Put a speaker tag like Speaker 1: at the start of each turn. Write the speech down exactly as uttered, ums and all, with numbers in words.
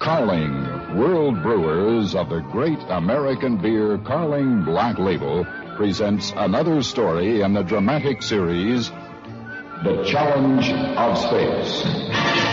Speaker 1: Carling, world brewers of the great American beer Carling Black Label, presents another story in the dramatic series, The Challenge of Space.